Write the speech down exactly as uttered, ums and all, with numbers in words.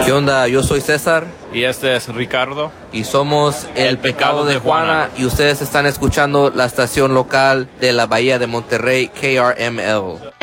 ¿Qué onda? Yo soy César. Y este es Ricardo. Y somos El, El Pecado, Pecado de de Juana, Juana. Y ustedes están escuchando la estación local de la Bahía de Monterrey, K R M L.